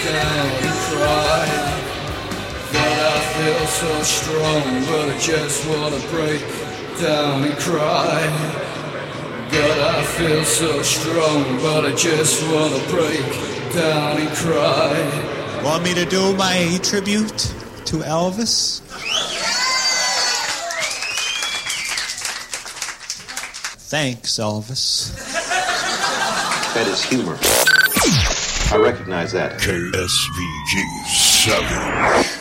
down and cry. God, I feel so strong, but I just wanna break down and cry. God, I feel so strong, but I just wanna break down and cry. Want me to do my tribute to Elvis? Thanks, Elvis. That is humor. I recognize that. KSVG 7.